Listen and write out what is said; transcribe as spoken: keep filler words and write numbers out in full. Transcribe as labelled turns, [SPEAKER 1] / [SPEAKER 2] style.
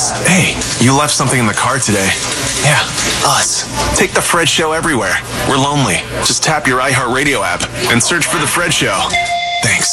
[SPEAKER 1] Thanks. Hey, you left something in the car today. Yeah, us. Take The Fred Show everywhere. We're lonely. Just tap your iHeartRadio app and search for The Fred Show. Thanks.